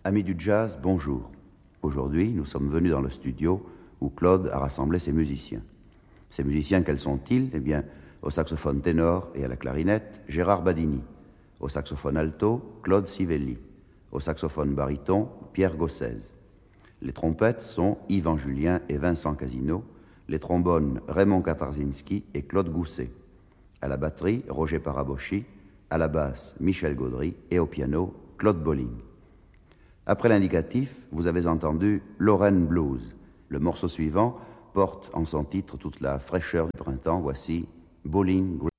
Amis du jazz, bonjour. Aujourd'hui, nous sommes venus dans le studio où Claude a rassemblé ses musiciens. Ces musiciens, quels sont-ils? Eh bien, au saxophone ténor et à la clarinette, Gérard Badini. Au saxophone alto, Claude Sivelli. Au saxophone baryton, Pierre Gossez. Les trompettes sont Yvan Julien et Vincent Casino. Les trombones, Raymond Katarzinski et Claude Gousset. À la batterie, Roger Parabochi. À la basse, Michel Gaudry. Et au piano, Claude Bolling. Après l'indicatif, vous avez entendu Lorraine Blues. Le morceau suivant porte en son titre toute la fraîcheur du printemps. Voici Bowling Green.